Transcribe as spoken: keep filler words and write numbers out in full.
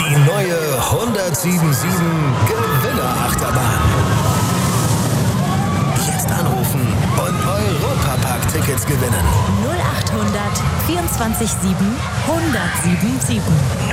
Die neue hundertsiebenundsiebzig Gewinnerachterbahn. Jetzt anrufen und Europapark-Tickets gewinnen. null achthundert vierundzwanzig sieben hundertsiebenundsiebzig.